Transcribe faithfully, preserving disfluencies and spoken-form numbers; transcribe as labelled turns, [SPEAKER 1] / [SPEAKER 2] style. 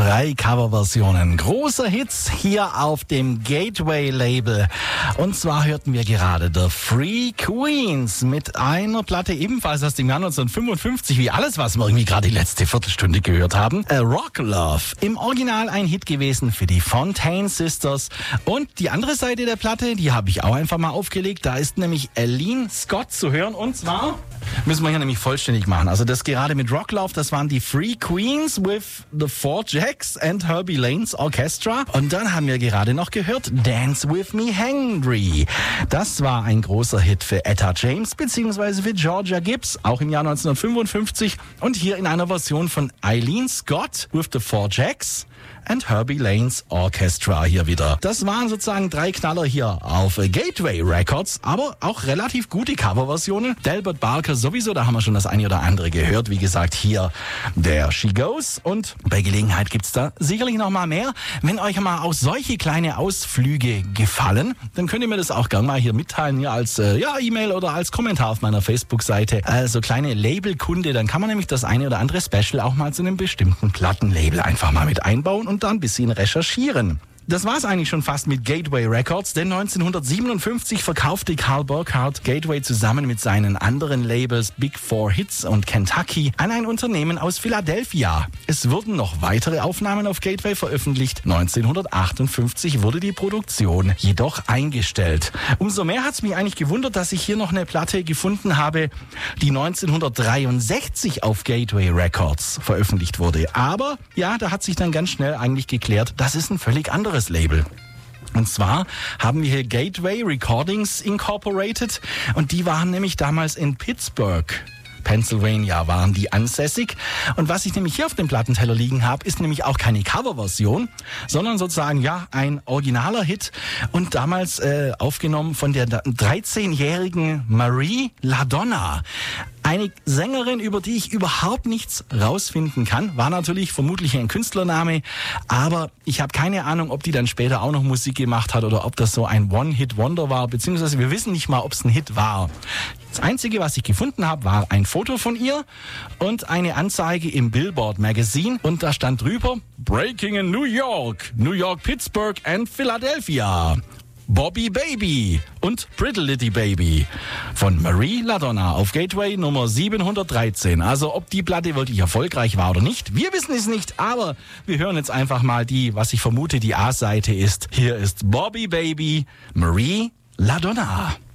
[SPEAKER 1] Drei Coverversionen großer Hits hier auf dem Gateway-Label. Und zwar hörten wir gerade The Free Queens mit einer Platte ebenfalls aus dem Jahr neunzehnhundertfünfundfünfzig, wie alles, was wir irgendwie gerade die letzte Viertelstunde gehört haben. A Rock Love. Im Original ein Hit gewesen für die Fontaine Sisters. Und die andere Seite der Platte, die habe ich auch einfach mal aufgelegt. Da ist nämlich Eileen Scott zu hören. Und zwar müssen wir hier nämlich vollständig machen. Also das gerade mit Rock Love, das waren die Free Queens with the Four Jacks and Herbie Lane's Orchestra. Und dann haben wir gerade noch gehört Dance With Me Hangry. Das war ein großer Hit für Etta James bzw. für Georgia Gibbs, auch im Jahr neunzehnhundertfünfundfünfzig. Und hier in einer Version von Eileen Scott with the Four Jacks and Herbie Lane's Orchestra hier wieder. Das waren sozusagen drei Knaller hier auf Gateway Records, aber auch relativ gute Coverversionen. Delbert Barker sowieso, da haben wir schon das eine oder andere gehört. Wie gesagt, hier der She Goes, und bei Gelegenheit gibt's da sicherlich noch mal mehr. Wenn euch mal auch solche kleine Ausflüge gefallen, dann könnt ihr mir das auch gerne mal hier mitteilen, hier als äh, ja, E-Mail oder als Kommentar auf meiner Facebook-Seite. Also kleine Labelkunde, dann kann man nämlich das eine oder andere Special auch mal zu einem bestimmten Plattenlabel einfach mal mit einbauen und dann ein bisschen recherchieren. Das war's eigentlich schon fast mit Gateway Records, denn neunzehnhundertsiebenundfünfzig verkaufte Carl Burkhardt Gateway zusammen mit seinen anderen Labels Big Four Hits und Kentucky an ein Unternehmen aus Philadelphia. Es wurden noch weitere Aufnahmen auf Gateway veröffentlicht. neunzehnhundertachtundfünfzig wurde die Produktion jedoch eingestellt. Umso mehr hat's mich eigentlich gewundert, dass ich hier noch eine Platte gefunden habe, die neunzehnhundertdreiundsechzig auf Gateway Records veröffentlicht wurde. Aber ja, da hat sich dann ganz schnell eigentlich geklärt, das ist ein völlig anderes Label. Und zwar haben wir hier Gateway Recordings Incorporated, und die waren nämlich damals in Pittsburgh, Pennsylvania, waren die ansässig. Und was ich nämlich hier auf dem Plattenteller liegen habe, ist nämlich auch keine Coverversion, sondern sozusagen ja ein originaler Hit und damals äh, aufgenommen von der dreizehnjährigen Marie LaDonna. Eine Sängerin, über die ich überhaupt nichts rausfinden kann, war natürlich vermutlich ein Künstlername, aber ich habe keine Ahnung, ob die dann später auch noch Musik gemacht hat oder ob das so ein One-Hit-Wonder war, beziehungsweise wir wissen nicht mal, ob es ein Hit war. Das Einzige, was ich gefunden habe, war ein Foto von ihr und eine Anzeige im Billboard Magazine, und da stand drüber Breaking in New York, New York, Pittsburgh and Philadelphia. Bobby Baby und Pretty Little Baby von Marie LaDonna auf Gateway Nummer siebenhundertdreizehn. Also ob die Platte wirklich erfolgreich war oder nicht, wir wissen es nicht, aber wir hören jetzt einfach mal die, was ich vermute, die A-Seite ist. Hier ist Bobby Baby, Marie LaDonna.